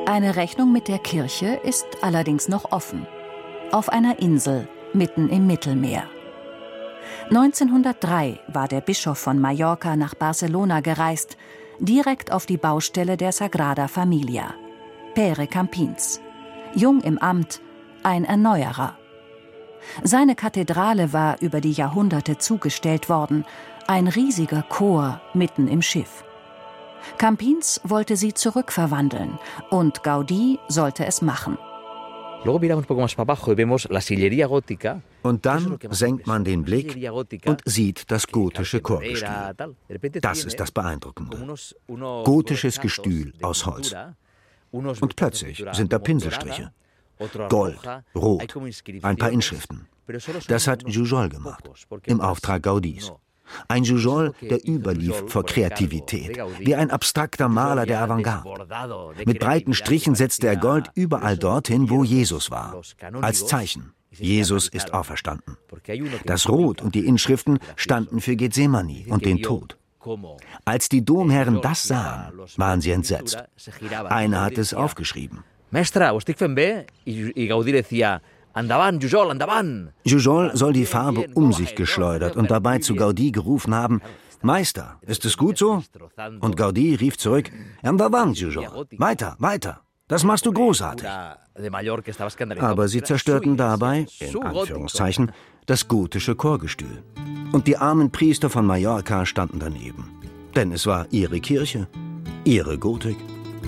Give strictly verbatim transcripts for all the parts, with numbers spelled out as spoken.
Eine Rechnung mit der Kirche ist allerdings noch offen. Auf einer Insel mitten im Mittelmeer. neunzehnhundertdrei war der Bischof von Mallorca nach Barcelona gereist, direkt auf die Baustelle der Sagrada Familia. Pere Campins. Jung im Amt, ein Erneuerer. Seine Kathedrale war über die Jahrhunderte zugestellt worden, ein riesiger Chor mitten im Schiff. Campins wollte sie zurückverwandeln und Gaudí sollte es machen. Und dann senkt man den Blick und sieht das gotische Chorgestühl. Das ist das Beeindruckende. Gotisches Gestühl aus Holz. Und plötzlich sind da Pinselstriche. Gold, Rot, ein paar Inschriften. Das hat Jujol gemacht, im Auftrag Gaudís. Ein Jujol, der überlief vor Kreativität, wie ein abstrakter Maler der Avantgarde. Mit breiten Strichen setzte er Gold überall dorthin, wo Jesus war, als Zeichen. Jesus ist auferstanden. Das Rot und die Inschriften standen für Gethsemane und den Tod. Als die Domherren das sahen, waren sie entsetzt. Einer hat es aufgeschrieben. Mestre, ho estic fent bé? I Gaudí decía, Andavan, Jujol, andavan! Jujol soll die Farbe um sich geschleudert und dabei zu Gaudí gerufen haben, Meister, ist es gut so? Und Gaudí rief zurück, Andavan, Jujol, weiter, weiter, das machst du großartig. Aber sie zerstörten dabei, in Anführungszeichen, das gotische Chorgestühl. Und die armen Priester von Mallorca standen daneben. Denn es war ihre Kirche, ihre Gotik.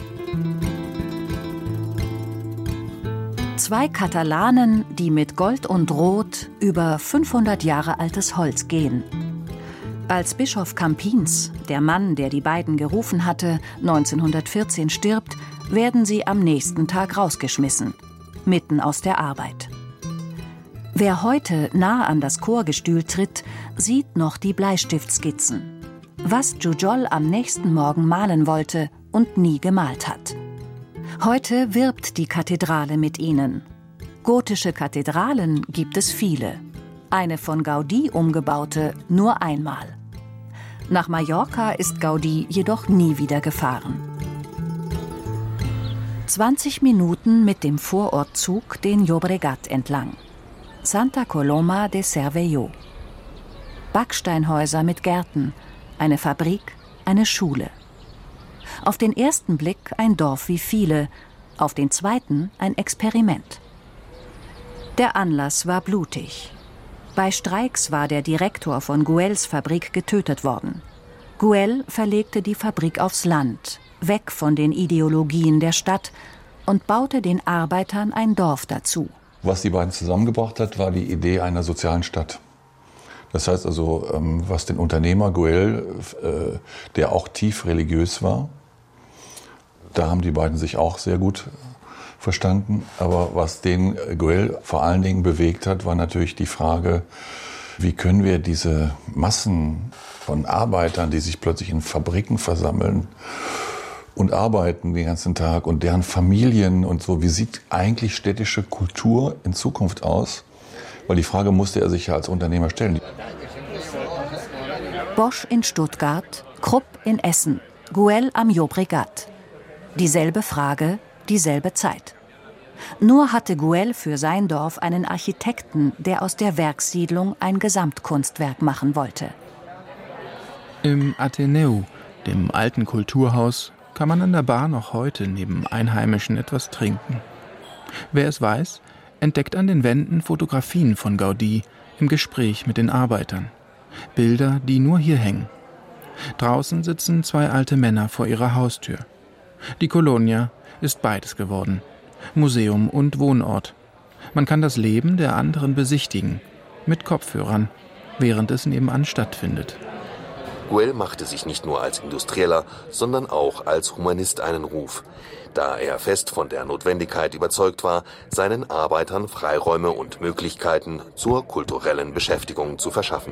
Zwei Katalanen, die mit Gold und Rot über fünfhundert Jahre altes Holz gehen. Als Bischof Campins, der Mann, der die beiden gerufen hatte, neunzehnhundertvierzehn stirbt, werden sie am nächsten Tag rausgeschmissen, mitten aus der Arbeit. Wer heute nah an das Chorgestühl tritt, sieht noch die Bleistiftskizzen. Was Jujol am nächsten Morgen malen wollte und nie gemalt hat. Heute wirbt die Kathedrale mit ihnen. Gotische Kathedralen gibt es viele. Eine von Gaudí umgebaute nur einmal. Nach Mallorca ist Gaudí jedoch nie wieder gefahren. zwanzig Minuten mit dem Vorortzug den Llobregat entlang. Santa Coloma de Cervelló. Backsteinhäuser mit Gärten, eine Fabrik, eine Schule. Auf den ersten Blick ein Dorf wie viele, auf den zweiten ein Experiment. Der Anlass war blutig. Bei Streiks war der Direktor von Güells Fabrik getötet worden. Güell verlegte die Fabrik aufs Land, weg von den Ideologien der Stadt und baute den Arbeitern ein Dorf dazu. Was die beiden zusammengebracht hat, war die Idee einer sozialen Stadt. Das heißt also, was den Unternehmer Güell, der auch tief religiös war, da haben die beiden sich auch sehr gut verstanden. Aber was den Güell vor allen Dingen bewegt hat, war natürlich die Frage, wie können wir diese Massen von Arbeitern, die sich plötzlich in Fabriken versammeln und arbeiten den ganzen Tag und deren Familien und so, wie sieht eigentlich städtische Kultur in Zukunft aus? Weil die Frage musste er sich ja als Unternehmer stellen. Bosch in Stuttgart, Krupp in Essen, Güell am Llobregat. Dieselbe Frage, dieselbe Zeit. Nur hatte Güell für sein Dorf einen Architekten, der aus der Werkssiedlung ein Gesamtkunstwerk machen wollte. Im Atheneum, dem alten Kulturhaus, kann man an der Bar noch heute neben Einheimischen etwas trinken. Wer es weiß, entdeckt an den Wänden Fotografien von Gaudí im Gespräch mit den Arbeitern. Bilder, die nur hier hängen. Draußen sitzen zwei alte Männer vor ihrer Haustür. Die Colonia ist beides geworden. Museum und Wohnort. Man kann das Leben der anderen besichtigen, mit Kopfhörern, während es nebenan stattfindet. Güell machte sich nicht nur als Industrieller, sondern auch als Humanist einen Ruf, da er fest von der Notwendigkeit überzeugt war, seinen Arbeitern Freiräume und Möglichkeiten zur kulturellen Beschäftigung zu verschaffen.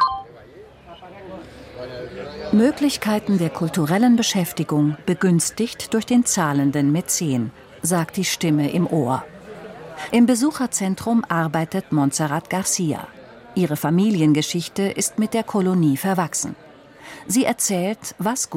Möglichkeiten der kulturellen Beschäftigung begünstigt durch den zahlenden Mäzen, sagt die Stimme im Ohr. Im Besucherzentrum arbeitet Montserrat Garcia. Ihre Familiengeschichte ist mit der Kolonie verwachsen. Sie erzählt, was